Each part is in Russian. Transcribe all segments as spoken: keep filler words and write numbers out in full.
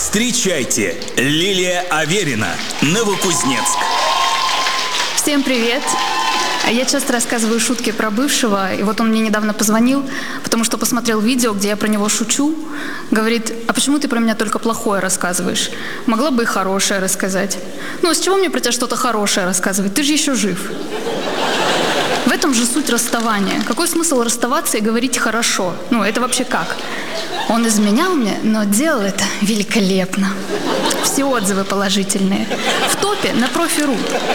Встречайте, Лилия Аверина, Новокузнецк. Всем привет! Я часто рассказываю шутки про бывшего, и вот он мне недавно позвонил, потому что посмотрел видео, где я про него шучу. Говорит: а почему ты про меня только плохое рассказываешь? Могла бы и хорошее рассказать. Ну, с чего мне про тебя что-то хорошее рассказывать? Ты же еще жив. В этом же суть расставания. Какой смысл расставаться и говорить «хорошо»? Ну, это вообще как? Он изменял мне, но делал это великолепно. Все отзывы положительные. В топе на профи.ру.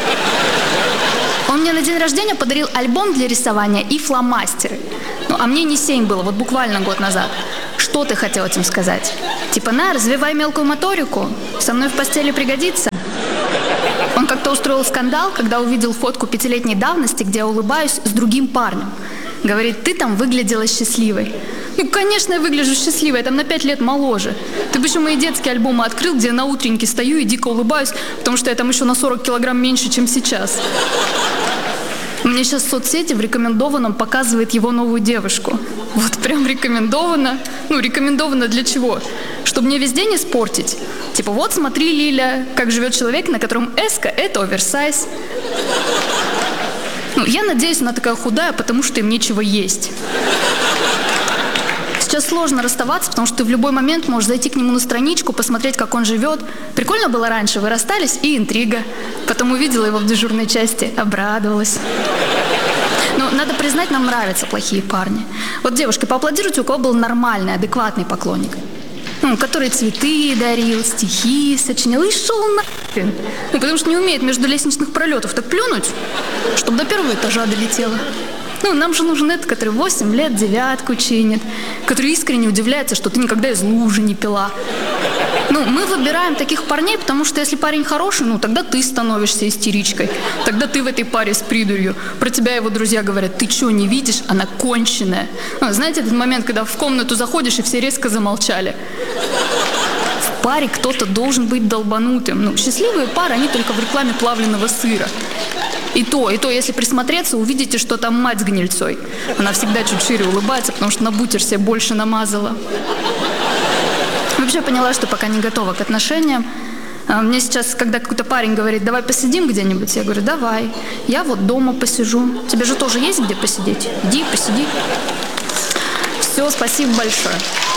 Он мне на день рождения подарил альбом для рисования и фломастеры. Ну, а мне не семь было, вот буквально год назад. Что ты хотел этим сказать? Типа, на, развивай мелкую моторику, со мной в постели пригодится. Он как-то устроил скандал, когда увидел фотку пятилетней давности, где я улыбаюсь с другим парнем. Говорит: ты там выглядела счастливой. Ну, конечно, я выгляжу счастливой, я там на пять лет моложе. Ты бы еще мои детские альбомы открыл, где я на утреннике стою и дико улыбаюсь, потому что я там еще на сорок килограмм меньше, чем сейчас. Мне сейчас в соцсети в рекомендованном показывает его новую девушку. Вот прям рекомендовано. Ну, рекомендовано для чего? Чтобы мне весь день испортить. Типа, вот смотри, Лиля, как живет человек, на котором эска – это оверсайз. Ну, я надеюсь, она такая худая, потому что им нечего есть. Сейчас сложно расставаться, потому что ты в любой момент можешь зайти к нему на страничку, посмотреть, как он живет. Прикольно было раньше, вы расстались, и интрига. Потом увидела его в дежурной части, обрадовалась. Но надо признать, нам нравятся плохие парни. Вот, девушки, поаплодируйте, у кого был нормальный, адекватный поклонник. Ну, который цветы дарил, стихи сочинял и шел нахрен. Ну, потому что не умеет между лестничных пролетов так плюнуть, чтобы до первого этажа долетело. Ну, нам же нужен этот, который восемь лет девятку чинит, который искренне удивляется, что ты никогда из лужи не пила. Ну, мы выбираем таких парней, потому что если парень хороший, ну, тогда ты становишься истеричкой. Тогда ты в этой паре с придурью. Про тебя его друзья говорят: ты что, не видишь? Она конченая. Ну, знаете, этот момент, когда в комнату заходишь, и все резко замолчали. В паре кто-то должен быть долбанутым. Ну, счастливые пары, они только в рекламе плавленного сыра. И то, и то, если присмотреться, увидите, что там мать с гнильцой. Она всегда чуть шире улыбается, потому что на бутер себе больше намазала. Вообще поняла, что пока не готова к отношениям. Мне сейчас, когда какой-то парень говорит: давай посидим где-нибудь, я говорю: давай. Я вот дома посижу. Тебе же тоже есть где посидеть? Иди, посиди. Все, спасибо большое.